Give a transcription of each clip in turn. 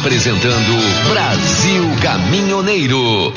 Apresentando Brasil Caminhoneiro.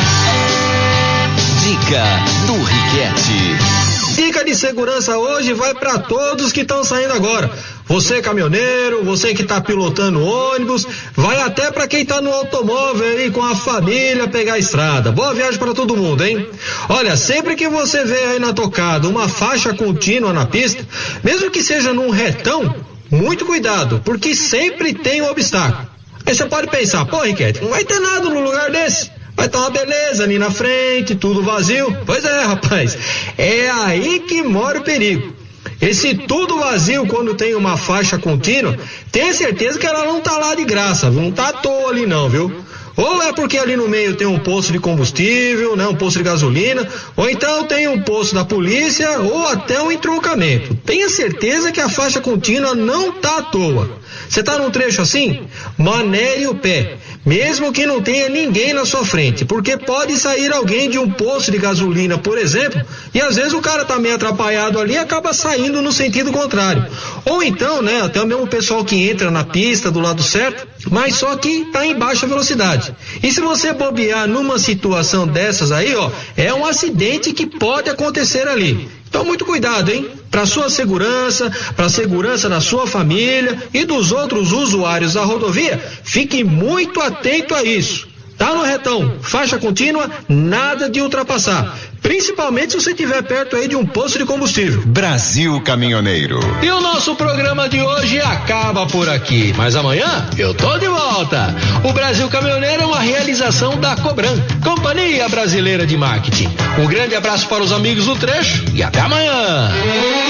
Dica do Riquete. Dica de segurança hoje vai para todos que estão saindo agora. Você caminhoneiro, você que está pilotando ônibus, vai até para quem está no automóvel aí com a família pegar a estrada. Boa viagem para todo mundo, hein? Olha, sempre que você vê aí na tocada uma faixa contínua na pista, mesmo que seja num retão, muito cuidado, porque sempre tem um obstáculo. Aí você pode pensar, pô, Riquete, não vai ter nada no lugar desse. Vai estar uma beleza ali na frente, tudo vazio. Pois é, rapaz, é aí que mora o perigo. Esse tudo vazio, quando tem uma faixa contínua, tenha certeza que ela não tá lá de graça, não tá à toa ali não, viu? Ou é porque ali no meio tem um posto de combustível, né, um posto de gasolina, ou então tem um posto da polícia, ou até um entroncamento. Tenha certeza que a faixa contínua não tá à toa. Você tá num trecho assim? Manere o pé, mesmo que não tenha ninguém na sua frente, porque pode sair alguém de um posto de gasolina, por exemplo, e às vezes o cara tá meio atrapalhado ali e acaba saindo no sentido contrário. Ou então, né, até mesmo o pessoal que entra na pista do lado certo, mas só que tá em baixa velocidade. E se você bobear numa situação dessas aí, ó, é um acidente que pode acontecer ali. Então muito cuidado, hein? Para sua segurança, para a segurança da sua família e dos outros usuários da rodovia, fique muito atento a isso. Tá no retão, faixa contínua, nada de ultrapassar. Principalmente se você estiver perto aí de um posto de combustível. Brasil Caminhoneiro. E o nosso programa de hoje acaba por aqui. Mas amanhã eu tô de volta. O Brasil Caminhoneiro é uma realização da Cobran, Companhia Brasileira de Marketing. Um grande abraço para os amigos do trecho e até amanhã.